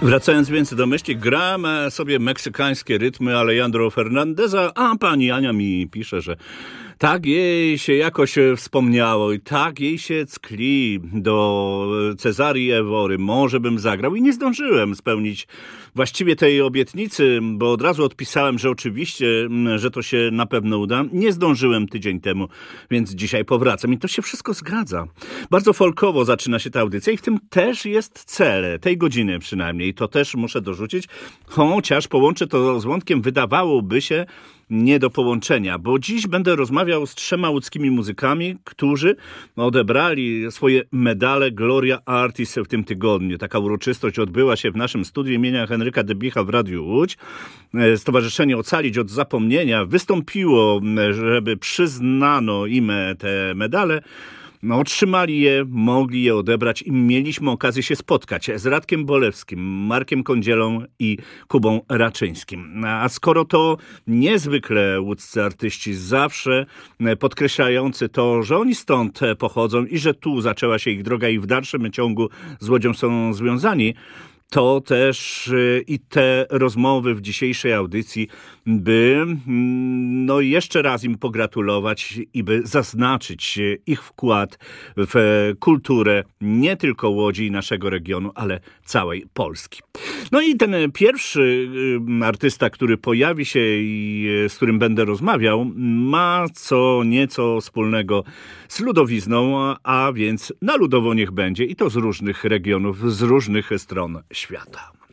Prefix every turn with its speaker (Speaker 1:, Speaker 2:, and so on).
Speaker 1: Wracając więc do myśli, gram sobie meksykańskie rytmy Alejandro Fernandeza, a pani Ania mi pisze, że tak jej się jakoś wspomniało i tak jej się ckli do Cezarii Ewory. Może bym zagrał i nie zdążyłem spełnić właściwie tej obietnicy, bo od razu odpisałem, że oczywiście, że to się na pewno uda. Nie zdążyłem tydzień temu, więc dzisiaj powracam i to się wszystko zgadza. Bardzo folkowo zaczyna się ta audycja i w tym też jest cel, tej godziny przynajmniej. To też muszę dorzucić, chociaż połączę to z wątkiem, wydawałoby się, nie do połączenia, bo dziś będę rozmawiał z 3 łódzkimi muzykami, którzy odebrali swoje medale Gloria Artis w tym tygodniu. Taka uroczystość odbyła się w naszym studiu imienia Henryka Debicha w Radiu Łódź. Stowarzyszenie Ocalić od Zapomnienia wystąpiło, żeby przyznano im te medale. Otrzymali je, mogli je odebrać i mieliśmy okazję się spotkać z Radkiem Bolewskim, Markiem Kądzielą i Kubą Raczyńskim. A skoro to niezwykle łódzcy artyści, zawsze podkreślający to, że oni stąd pochodzą i że tu zaczęła się ich droga i w dalszym ciągu z Łodzią są związani, to też i te rozmowy w dzisiejszej audycji, by jeszcze raz im pogratulować i by zaznaczyć ich wkład w kulturę nie tylko Łodzi i naszego regionu, ale całej Polski. No i ten pierwszy artysta, który pojawi się i z którym będę rozmawiał, ma co nieco wspólnego z ludowizną, a więc na ludowo niech będzie i to z różnych regionów, z różnych stron świata.